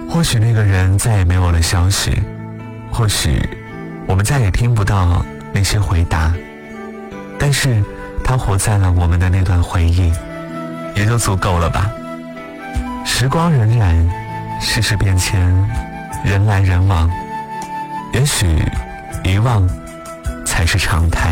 或许那个人再也没有了消息，或许我们再也听不到那些回答，但是他活在了我们的那段回忆，也就足够了吧。时光荏苒，世事变迁，人来人往，也许遗忘才是常态。